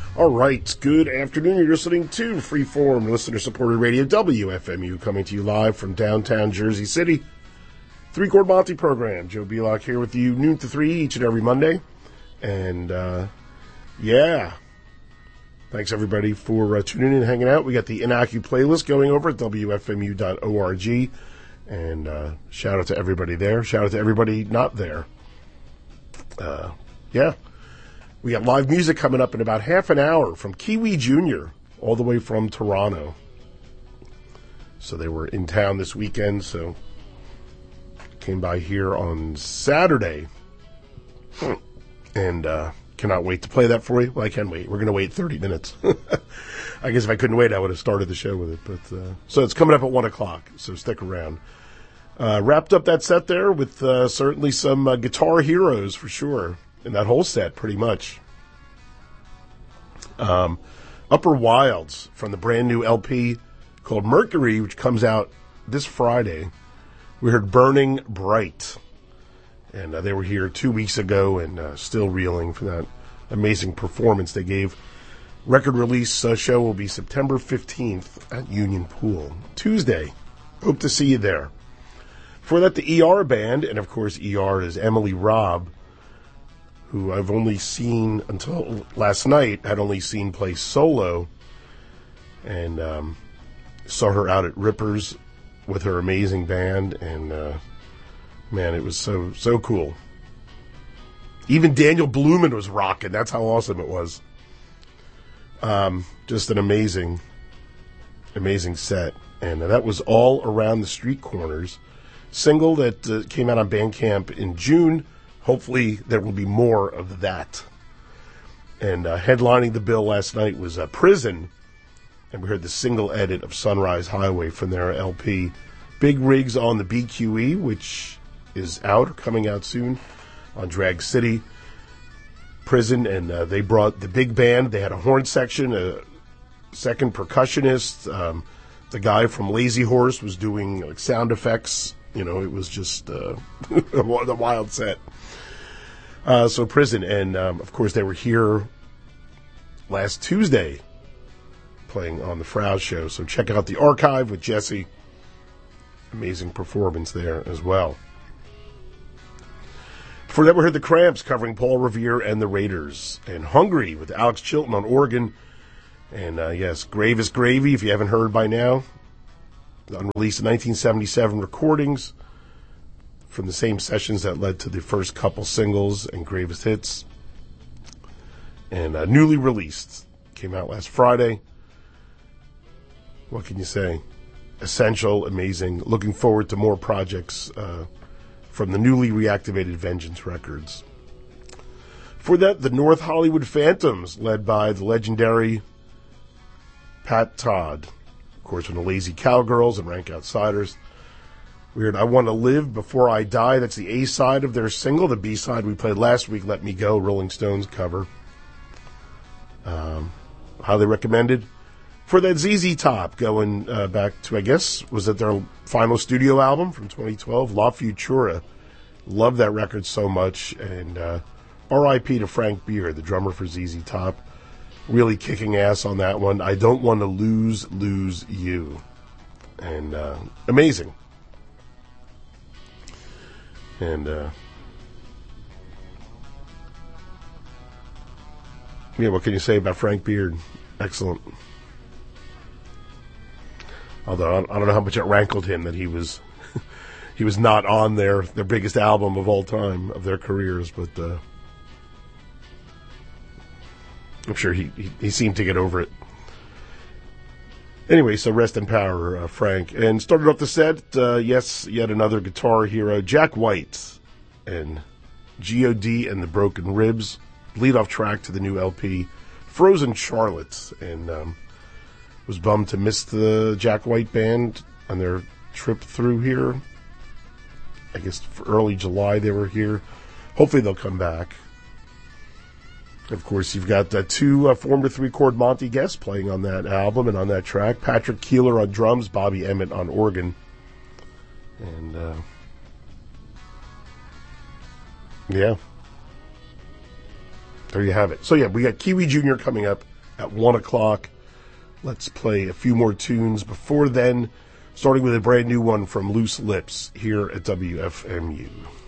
All right, good afternoon. You're listening to Freeform, listener-supported radio, WFMU, coming to you live from downtown Jersey City. Three Chord Monty program. Joe Belock here with you, noon to 3 each and every Monday. And, thanks everybody for tuning in and hanging out. We got the Inacu playlist going over at WFMU.org. And shout out to everybody there. Shout out to everybody not there. We got live music coming up in about half an hour from Kiwi Jr., all the way from Toronto. So they were in town this weekend, so came by here on Saturday. And cannot wait to play that for you. Well, I can wait. We're going to wait 30 minutes. I guess if I couldn't wait, I would have started the show with it. But so it's coming up at 1 o'clock, so stick around. Wrapped up that set there with certainly some guitar heroes for sure. In that whole set, pretty much. Upper Wilds from the brand new LP called Mercury, which comes out this Friday. We heard Burning Bright. And they were here 2 weeks ago and still reeling from that amazing performance they gave. Record release show will be September 15th at Union Pool. Tuesday. Hope to see you there. For that, the ER band, and of course ER is Emily Robb, who I've only seen until last night, had only seen play solo, and saw her out at Rippers with her amazing band, and man, it was so cool. Even Daniel Blumen was rocking. That's how awesome it was. Just an amazing set, and that was all around the street corners. Single that came out on Bandcamp in June. Hopefully there will be more of that. And headlining the bill last night was Prison, and we heard the single edit of Sunrise Highway from their LP. Big Rigs on the BQE, which is out or coming out soon on Drag City. Prison, and they brought the big band. They had a horn section, a second percussionist. The guy from Lazy Horse was doing like sound effects. You know, it was just a wild set. So Prison, and of course they were here last Tuesday playing on the Frow's show. So check out the archive with Jesse. Amazing performance there as well. Before that, we heard the Cramps covering Paul Revere and the Raiders. And Hungry with Alex Chilton on organ. And yes, Grave is Gravy, if you haven't heard by now. Unreleased 1977 recordings from the same sessions that led to the first couple singles and greatest hits. And newly released. Came out last Friday. What can you say? Essential, amazing. Looking forward to more projects from the newly reactivated Vengeance Records. For that, the North Hollywood Phantoms, led by the legendary Pat Todd. Of course, from the Lazy Cowgirls and Rank Outsiders. Weird. I Want to Live Before I Die. That's the A-side of their single. The B-side we played last week, Let Me Go, Rolling Stones cover. Highly recommended. For that ZZ Top, going back to, I guess, was it their final studio album from 2012, La Futura. Love that record so much. And R.I.P. to Frank Beard, the drummer for ZZ Top. Really kicking ass on that one. I Don't Want to Lose You. And amazing. And what can you say about Frank Beard? Excellent. Although I don't know how much it rankled him that he was he was not on their biggest album of all time of their careers, but I'm sure he seemed to get over it. Anyway, so rest in power, Frank. And started off the set, yes, yet another guitar hero, Jack White and G.O.D. and the Broken Ribs. Lead off track to the new LP, Frozen Charlotte. And was bummed to miss the Jack White band on their trip through here. I guess for early July they were here. Hopefully they'll come back. Of course, you've got two former three-chord Monty guests playing on that album and on that track. Patrick Keeler on drums, Bobby Emmett on organ. And, yeah. There you have it. So, yeah, we got Kiwi Jr. coming up at 1 o'clock. Let's play a few more tunes before then, starting with a brand new one from Loose Lips here at WFMU.